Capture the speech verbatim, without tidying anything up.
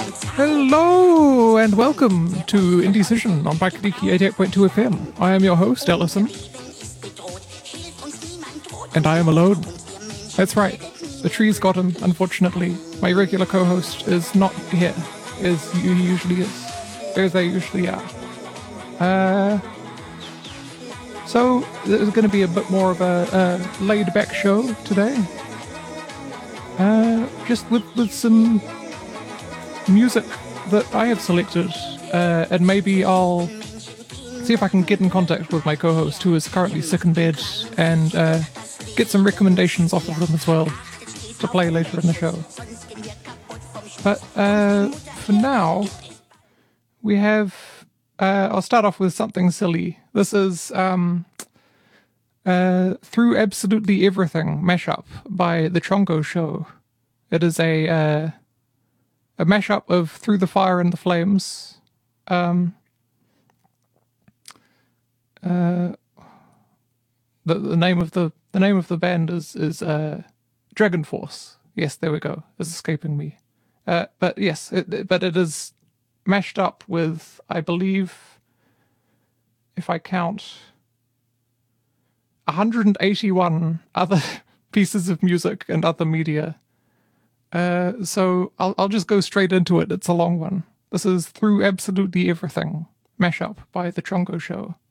Hello and welcome to Indecision on Paikadiki eighty-eight point two F M. I am your host, Ellison. And I am alone. That's right. The tree's got him, unfortunately. My regular co-host is not here, as he usually is. As they usually are. Uh, so, there's going to be a bit more of a, a laid-back show today. Uh, just with, with some music that I have selected, uh, and maybe I'll see if I can get in contact with my co-host, who is currently sick in bed, and uh, get some recommendations off of them as well to play later in the show. But uh, for now, we have... Uh, I'll start off with something silly. This is um, uh, Through Absolutely Everything mashup by The Chongo Show. It is a... Uh, A mashup of Through the Fire and the Flames. Um, uh, the the name of the the name of the band is is uh, Dragon Force. Yes, there we go. It's escaping me. Uh, but yes, it, but it is mashed up with, I believe, if I count, one hundred eighty-one other pieces of music and other media. Uh, so I'll I'll just go straight into it. It's a long one. This is Through Absolutely Everything, mashup by The Chongo Show.